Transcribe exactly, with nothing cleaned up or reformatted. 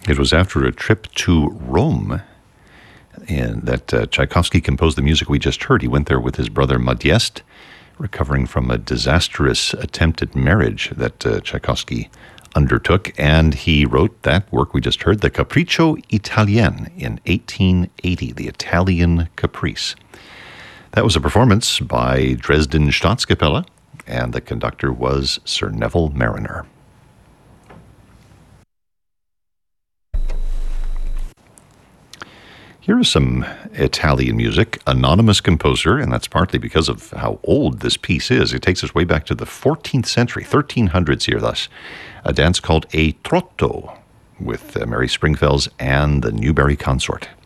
It was after a trip to Rome and that uh, Tchaikovsky composed the music we just heard. He went there with his brother Modeste, recovering from a disastrous attempt at marriage that uh, Tchaikovsky undertook, and he wrote that work we just heard, the Capriccio Italien, in eighteen eighty, the Italian Caprice. That was a performance by Dresden Staatskapelle, and the conductor was Sir Neville Marriner. Here is some Italian music, anonymous composer, and that's partly because of how old this piece is. It takes us way back to the fourteenth century, thirteen hundreds here thus. A dance called a trotto with uh, Mary Springfells and the Newberry Consort.